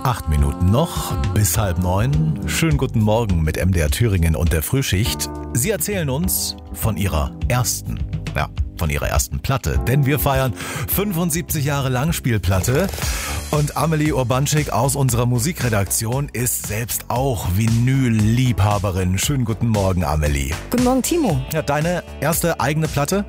8 Minuten noch bis 8:30. Schönen guten Morgen mit MDR Thüringen und der Frühschicht. Sie erzählen uns von ihrer ersten Platte, denn wir feiern 75 Jahre Langspielplatte. Und Amelie Urbanschik aus unserer Musikredaktion ist selbst auch Vinyl-Liebhaberin. Schönen guten Morgen, Amelie. Guten Morgen, Timo. Ja, deine erste eigene Platte?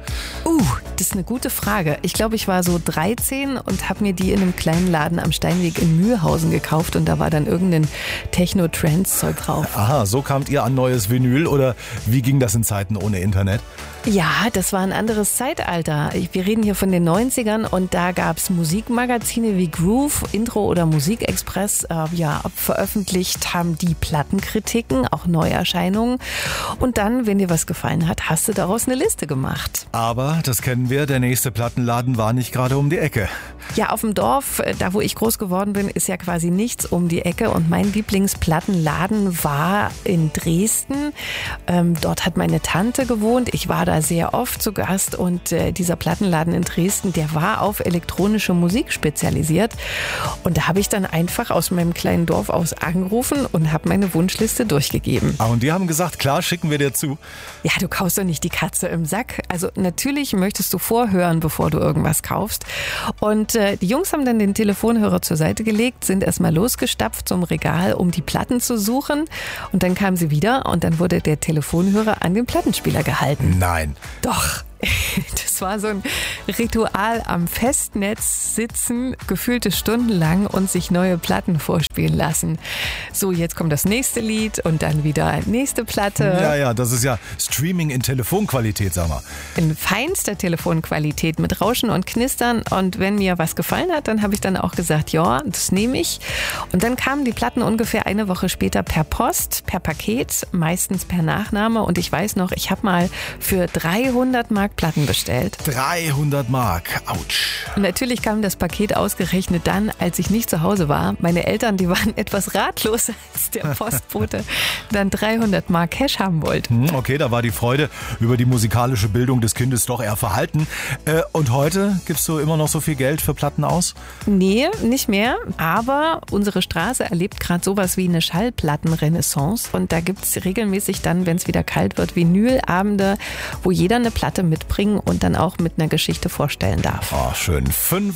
Das ist eine gute Frage. Ich glaube, ich war so 13 und habe mir die in einem kleinen Laden am Steinweg in Mühlhausen gekauft und da war dann irgendein Techno-Trance-Zeug drauf. Aha, so kamt ihr an neues Vinyl oder wie ging das in Zeiten ohne Internet? Ja, das war ein anderes Zeitalter. Wir reden hier von den 90ern und da gab es Musikmagazine wie Groove, Intro oder Musikexpress. Veröffentlicht haben die Plattenkritiken, auch Neuerscheinungen. Und dann, wenn dir was gefallen hat, hast du daraus eine Liste gemacht. Aber, das kennen wir, der nächste Plattenladen war nicht gerade um die Ecke. Ja, auf dem Dorf, da wo ich groß geworden bin, ist ja quasi nichts um die Ecke. Und mein Lieblingsplattenladen war in Dresden. Dort hat meine Tante gewohnt. Ich war da sehr oft zu Gast und dieser Plattenladen in Dresden, der war auf elektronische Musik spezialisiert. Und da habe ich dann einfach aus meinem kleinen Dorf aus angerufen und habe meine Wunschliste durchgegeben. Ah, und die haben gesagt, klar, schicken wir dir zu. Ja, du kaufst doch nicht die Katze im Sack. Also natürlich möchtest du vorhören, bevor du irgendwas kaufst. Und die Jungs haben dann den Telefonhörer zur Seite gelegt, sind erstmal losgestapft zum Regal, um die Platten zu suchen. Und dann kamen sie wieder und dann wurde der Telefonhörer an den Plattenspieler gehalten. Nein. Doch. Das war so ein Ritual am Festnetz sitzen, gefühlte Stunden lang und sich neue Platten vorspielen lassen. So, jetzt kommt das nächste Lied und dann wieder nächste Platte. Ja, das ist ja Streaming in Telefonqualität, sag mal. In feinster Telefonqualität mit Rauschen und Knistern. Und wenn mir was gefallen hat, dann habe ich dann auch gesagt, ja, das nehme ich. Und dann kamen die Platten ungefähr eine Woche später per Post, per Paket, meistens per Nachname. Und ich weiß noch, ich habe mal für 300 Mark Platten bestellt. 300 Mark, ouch. Und natürlich kam das Paket ausgerechnet dann, als ich nicht zu Hause war. Meine Eltern, die waren etwas ratlos, als der Postbote dann 300 Mark Cash haben wollte. Okay, da war die Freude über die musikalische Bildung des Kindes doch eher verhalten. Und heute gibst du immer noch so viel Geld für Platten aus? Nee, nicht mehr. Aber unsere Straße erlebt gerade sowas wie eine Schallplattenrenaissance. Und da gibt es regelmäßig dann, wenn es wieder kalt wird, Vinylabende, wo jeder eine Platte mitbringen und dann auch mit einer Geschichte vorstellen darf. Oh, schön.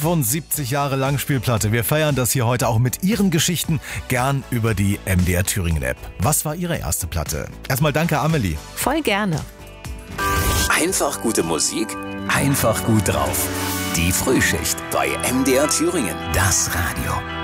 75 Jahre Langspielplatte. Wir feiern das hier heute auch mit Ihren Geschichten, gern über die MDR Thüringen App. Was war Ihre erste Platte? Erstmal danke, Amelie. Voll gerne. Einfach gute Musik, einfach gut drauf. Die Frühschicht bei MDR Thüringen, das Radio.